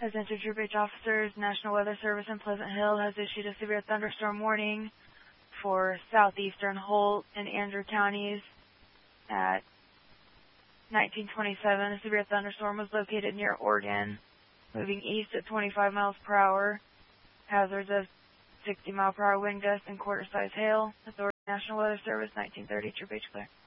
Attention Troop H officers, National Weather Service in Pleasant Hill has issued a severe thunderstorm warning for southeastern Holt and Andrew counties at 1927. A severe thunderstorm was located near Oregon, moving east at 25 miles per hour. Hazards of 60-mile-per-hour wind gusts and quarter-size hail. Authority National Weather Service, 1930, Troop H clear.